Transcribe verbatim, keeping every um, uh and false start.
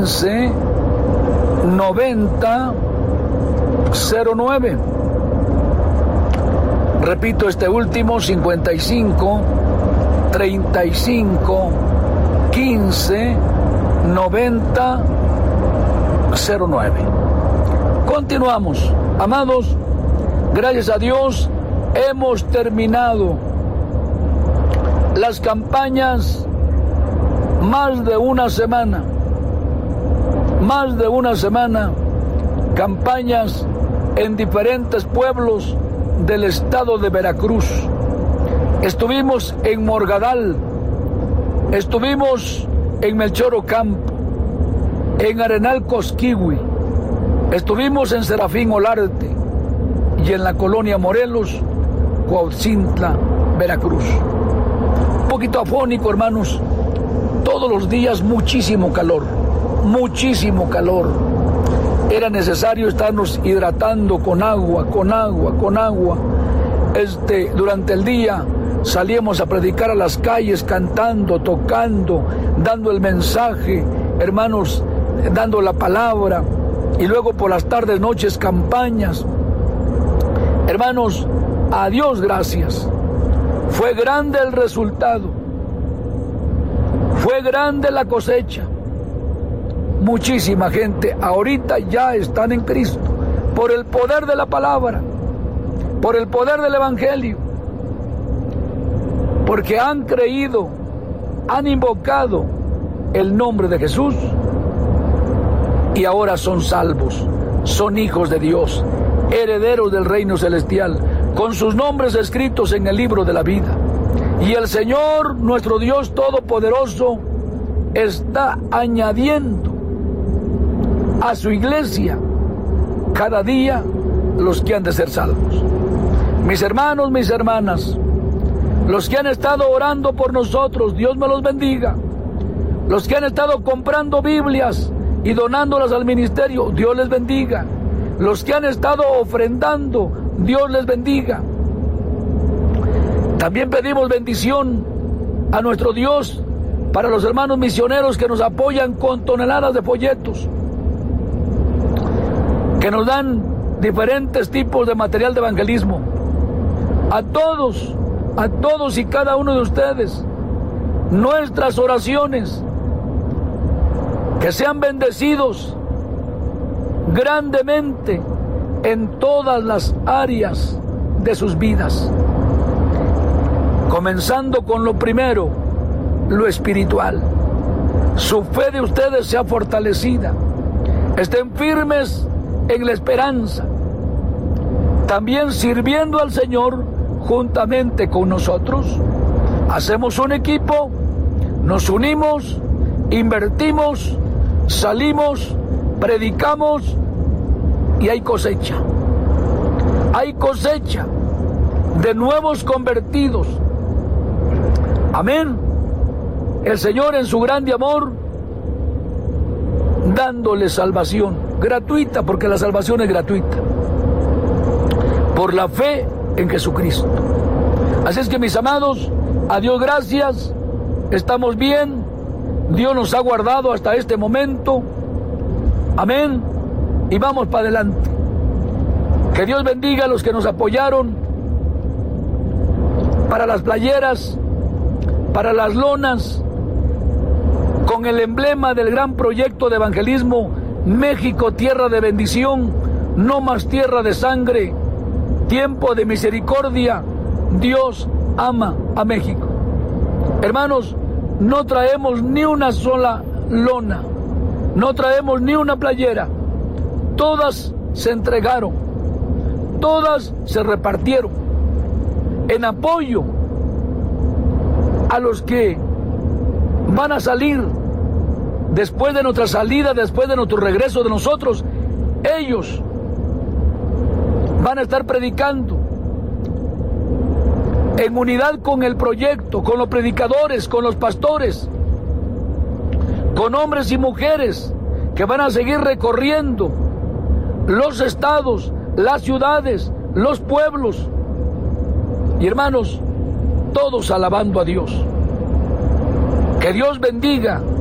quince, noventa, cero nueve. Repito este último, cincuenta y cinco, treinta y cinco, quince, noventa, cero nueve. Continuamos. Amados, gracias a Dios hemos terminado las campañas más de una semana. Más de una semana, campañas en diferentes pueblos del estado de Veracruz. Estuvimos en Morgadal, estuvimos en Melchor Ocampo, en Arenal Cosquihui, estuvimos en Serafín Olarte y en la colonia Morelos, Cuauhtzintlán, Veracruz. Un poquito afónico, hermanos, todos los días muchísimo calor, muchísimo calor. Era necesario estarnos hidratando con agua, con agua, con agua. Este, durante el día salíamos a predicar a las calles, cantando, tocando, dando el mensaje, hermanos, dando la palabra. Y luego por las tardes, noches, campañas. Hermanos, a Dios gracias. Fue grande el resultado. Fue grande la cosecha. Muchísima gente ahorita ya están en Cristo por el poder de la palabra, por el poder del Evangelio, porque han creído, han invocado el nombre de Jesús y ahora son salvos, son hijos de Dios, herederos del reino celestial, con sus nombres escritos en el libro de la vida. Y el Señor, nuestro Dios Todopoderoso, está añadiendo a su iglesia cada día los que han de ser salvos. Mis hermanos, mis hermanas, los que han estado orando por nosotros, Dios me los bendiga. Los que han estado comprando Biblias y donándolas al ministerio, Dios les bendiga. Los que han estado ofrendando, Dios les bendiga. También pedimos bendición a nuestro Dios para los hermanos misioneros que nos apoyan con toneladas de folletos, que nos dan diferentes tipos de material de evangelismo. A todos, a todos y cada uno de ustedes, nuestras oraciones, que sean bendecidos grandemente en todas las áreas de sus vidas, comenzando con lo primero, lo espiritual. Su fe de ustedes sea fortalecida, estén firmes en la esperanza, también sirviendo al Señor juntamente con nosotros. Hacemos un equipo, nos unimos, invertimos, salimos, predicamos y hay cosecha. Hay cosecha de nuevos convertidos. Amén. El Señor en su grande amor, dándole salvación gratuita, porque la salvación es gratuita, por la fe en Jesucristo. Así es que, mis amados, a Dios gracias, estamos bien, Dios nos ha guardado hasta este momento, amén, y vamos para adelante. Que Dios bendiga a los que nos apoyaron para las playeras, para las lonas, con el emblema del gran proyecto de evangelismo, México, tierra de bendición, no más tierra de sangre, tiempo de misericordia, Dios ama a México. Hermanos, no traemos ni una sola lona, no traemos ni una playera, todas se entregaron, todas se repartieron en apoyo a los que van a salir después de nuestra salida, después de nuestro regreso de nosotros. Ellos van a estar predicando en unidad con el proyecto, con los predicadores, con los pastores, con hombres y mujeres que van a seguir recorriendo los estados, las ciudades, los pueblos. Y hermanos, todos alabando a Dios. Que Dios bendiga